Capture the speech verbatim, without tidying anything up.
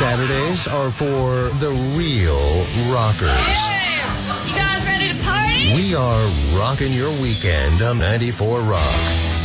Saturdays are for the real rockers. Yeah! You guys ready to party? We are rocking your weekend on ninety-four Rock.